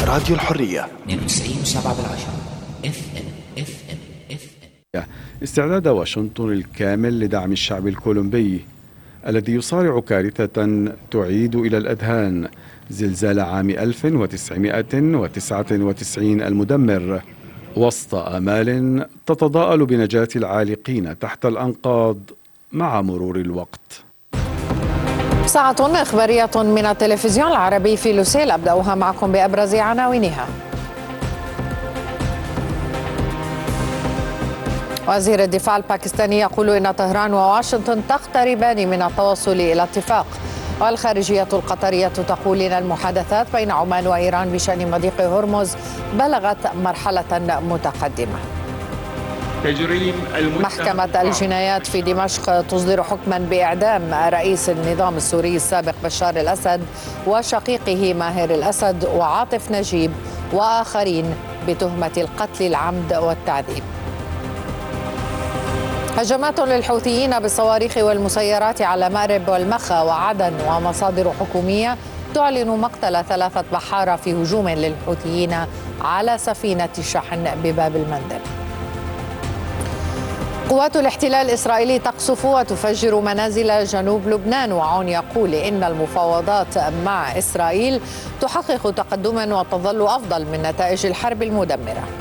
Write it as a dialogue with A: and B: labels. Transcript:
A: راديو الحرية
B: 92.7 FM.
C: استعداد واشنطن الكامل لدعم الشعب الكولومبي الذي يصارع كارثة تعيد إلى الأذهان زلزال عام 1999 المدمر، وسط آمال تتضاءل بنجاة العالقين تحت الأنقاض مع مرور الوقت.
D: ساعة إخبارية من التلفزيون العربي في لوسيل، أبدأها معكم بأبرز عناوينها. وزير الدفاع الباكستاني يقول إن طهران وواشنطن تقتربان من التوصل إلى اتفاق. والخارجية القطرية تقول إن المحادثات بين عمان وإيران بشأن مضيق هرمز بلغت مرحلة متقدمة. محكمة الجنايات في دمشق تصدر حكما بإعدام رئيس النظام السوري السابق بشار الأسد وشقيقه ماهر الأسد وعاطف نجيب وآخرين بتهمة القتل العمد والتعذيب. هجمات للحوثيين بالصواريخ والمسيرات على مأرب والمخا وعدن، ومصادر حكومية تعلن مقتل 3 بحارة في هجوم للحوثيين على سفينة شحن بباب المندب. قوات الاحتلال الإسرائيلي تقصف وتفجر منازل جنوب لبنان، وعون يقول إن المفاوضات مع إسرائيل تحقق تقدما وتظل أفضل من نتائج الحرب المدمرة.